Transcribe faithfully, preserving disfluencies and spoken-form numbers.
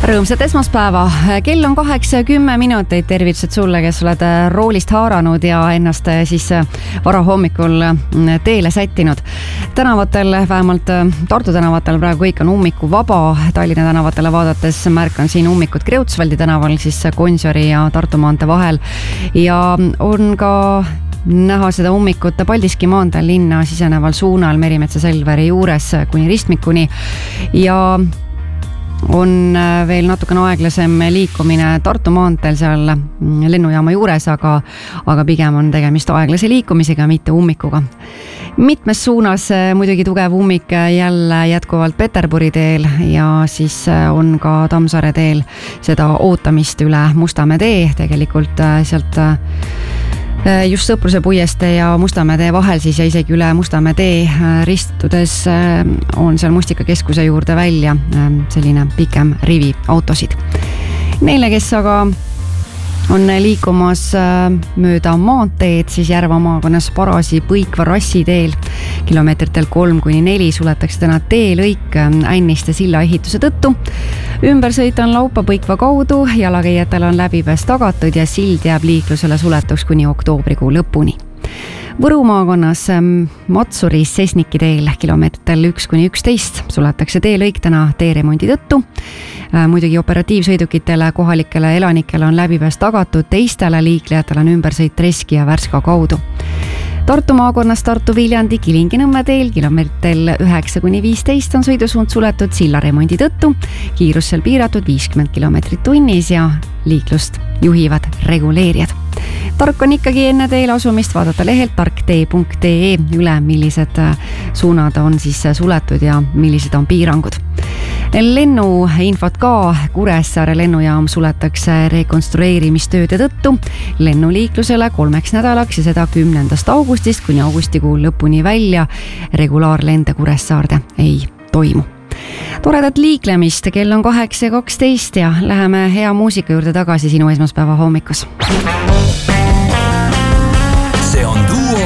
Rõõmsat esmaspäeva. Kell on kaheksa ja kümme minutit. Tervitused sulle, kes oled roolist haaranud ja ennast siis varahommikul teele sättinud. Tänavatel, vähemalt Tartu tänavatel praegu kõik on ummiku vaba. Tallinna tänavatele vaadates märkan siin ummikut Kreutzwaldi tänaval, siis Gonsiori ja Tartu maantee vahel. Ja on ka näha seda ummikut Paldiski maanteel linna siseneval suunal Merimetsa Selveri juures kuni ristmikuni. Ja on veel natukene aeglasem liikumine Tartu maanteel seal lennujaama juures, aga, aga pigem on tegemist aeglase liikumisega, mitte ummikuga. Mitmes suunas muidugi tugev ummik jälle jätkuvalt Peterburi teel ja siis on ka Tammsaare teel seda ootamist üle Mustamäe tee, tegelikult sealt just Sõpruse puiestee ja Mustamäe tee vahel siis ja isegi üle Mustamäe tee ristudes on seal Mustikakeskuse juurde välja selline pikem rivi autosid. Neile, kes aga on liikumas mööda maanteed, siis Järva maakonnas Parasi Põikva rassi teel kilomeetritel kolm kuni neli suletakse täna teelõik Änniste silla ehituse tõttu. Ümbersõit on Laupa Põikva kaudu, jalakäijatel on läbipääs tagatud ja sild jääb liiklusele suletuks kuni oktoobrikuu lõpuni. Võru maakonnas Matsuri Sesniki teel kilomeetritel üks kuni üksteist suletakse teelõik täna teeremondi tõttu. Muidugi operatiivsõidukitele kohalikele elanikele on läbipääs tagatud, teistele liiklejatele on ümbersõit Treski ja Värska kaudu. Tartu maakonnas Tartu Viljandi Kilingi-Nõmme teel kilomeetritel üheksa kuni viisteist on sõidusuund suletud sillaremondi tõttu. Kiirus seal piiratud viiskümmend kilomeetrit tunnis ja liiklust juhivad reguleerijad. Tark on ikkagi enne teele asumist vaadata lehelt tarktee punkt ee üle, millised suunad on siis suletud ja millised on piirangud. Lennuinfot ka. Kuressaare lennujaam suletakse rekonstrueerimistööde tõttu lennuliiklusele kolmeks nädalaks ja seda kümnendast augustist kuni augustikuu lõpuni välja. Regulaarlende Kuressaarde ei toimu. Toredat liiklemist, kell on kaheksa ja kaksteist ja läheme hea muusika juurde tagasi sinu esmaspäeva hommikus. See on Duo